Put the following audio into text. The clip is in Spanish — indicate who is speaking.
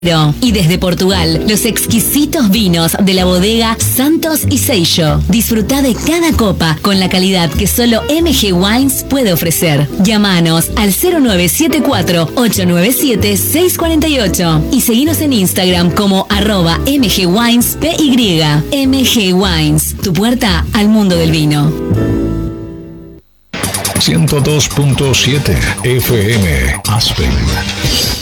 Speaker 1: Y desde Portugal, los exquisitos vinos de la bodega Santos y Seixo. Disfruta de cada copa con la calidad que solo MG Wines puede ofrecer. Llámanos al 0974-897-648 y seguinos en Instagram como @MGWinesPY. MG Wines, tu puerta al mundo del vino.
Speaker 2: 102.7 FM Aspen.